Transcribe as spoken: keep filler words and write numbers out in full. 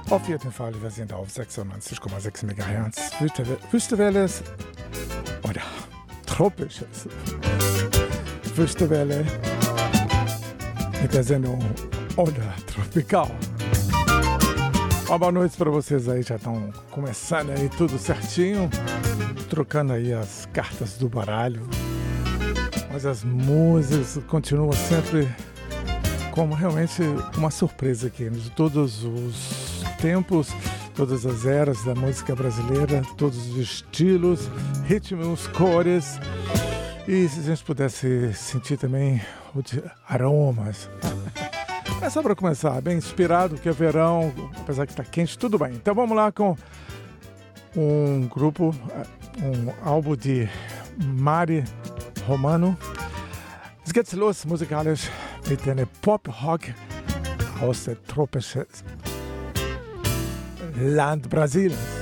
Auf jeden Fall, wir sind auf sechsundneunzig Komma sechs Megahertz. Wüstewelle oder tropisches Wüstewelle mit der Sendung Onda Tropical. Uma boa noite para vocês aí, já estão começando aí tudo certinho, trocando aí as cartas do baralho. Mas as músicas continuam sempre como realmente uma surpresa aqui, de todos os tempos, todas as eras da música brasileira, todos os estilos, ritmos, cores. E se a gente pudesse sentir também o de aromas. É só para começar, bem inspirado, que é verão, apesar que está quente, tudo bem. Então vamos lá com um grupo, um álbum de Mari Romano. Es geht's los musikalisch mit einer Pop-Rock aus der tropischen Land Brasiliens.